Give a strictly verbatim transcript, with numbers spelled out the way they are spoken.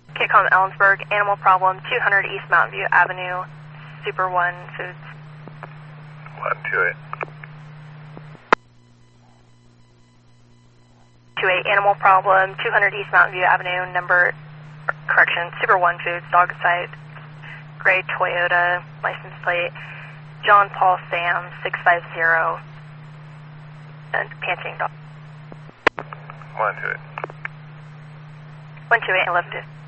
K-Com Ellensburg, Animal Problem, two hundred East Mountain View Avenue, Super One Foods. one two eight. two eight Animal Problem, two hundred East Mountain View Avenue, number, correction, Super One Foods, dog site, gray Toyota, license plate, John Paul Sam, six five zero, and panting dog. one two eight. one two eight, eleven two.